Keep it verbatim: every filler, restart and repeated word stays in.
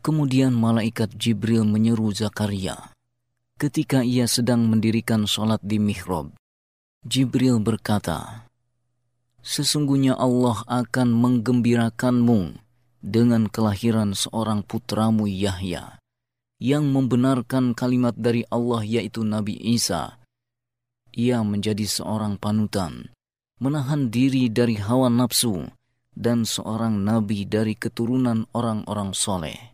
Kemudian malaikat Jibril menyeru Zakaria ketika ia sedang mendirikan sholat di mihrab. Jibril berkata, "Sesungguhnya Allah akan menggembirakanmu dengan kelahiran seorang putramu Yahya yang membenarkan kalimat dari Allah yaitu Nabi Isa. Ia menjadi seorang panutan, menahan diri dari hawa nafsu, dan seorang nabi dari keturunan orang-orang soleh."